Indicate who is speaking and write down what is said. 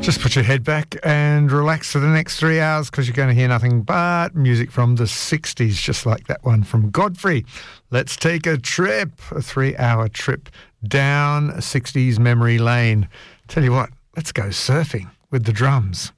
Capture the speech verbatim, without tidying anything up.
Speaker 1: Just put your head back and relax for the next three hours because you're going to hear nothing but music from the sixties, just like that one from Godfrey. Let's take a trip, a three-hour trip down sixties memory lane. Tell you what, let's go surfing with the drums.